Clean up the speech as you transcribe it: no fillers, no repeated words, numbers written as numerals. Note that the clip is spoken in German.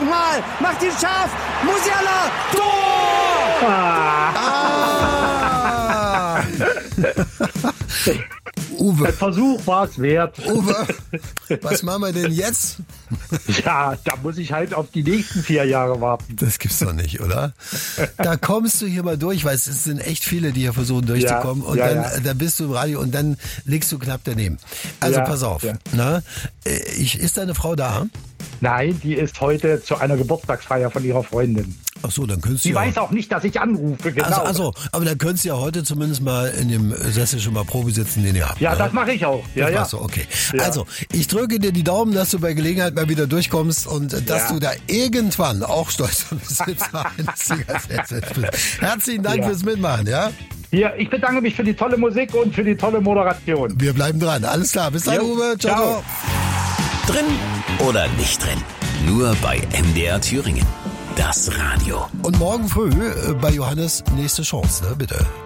nochmal, macht ihn scharf, Musiala, Tor! Uwe. Der Versuch war es wert. Uwe, was machen wir denn jetzt? Ja, da muss ich halt auf die nächsten 4 Jahre warten. Das gibt's doch nicht, oder? Da kommst du hier mal durch, weil es sind echt viele, die hier versuchen durchzukommen. Und dann bist du im Radio und dann liegst du knapp daneben. Also pass auf. Ja. Na, ist deine Frau da? Nein, die ist heute zu einer Geburtstagsfeier von ihrer Freundin. Ach so, dann könntest du. Die weiß auch nicht, dass ich anrufe, genau. Also, aber dann könntest du ja heute zumindest mal in dem Sessel schon mal Probe sitzen, den ihr habt. Ja, das mache ich auch. Ja, das machst du, okay. Ja. Also, ich drücke dir die Daumen, dass du bei Gelegenheit mal wieder durchkommst und dass du da irgendwann auch stolz auf Besitzer eines Siegersessels bist. Herzlichen Dank fürs Mitmachen, ja? Hier, ich bedanke mich für die tolle Musik und für die tolle Moderation. Wir bleiben dran. Alles klar. Bis dann, Uwe. Ciao. Drin oder nicht drin? Nur bei MDR Thüringen. Das Radio. Und morgen früh bei Johannes nächste Chance, ne? Bitte.